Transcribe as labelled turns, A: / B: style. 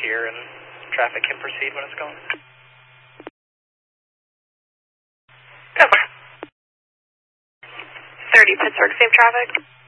A: here, and traffic can proceed when it's going.
B: Over. 30 Pittsburgh, same traffic.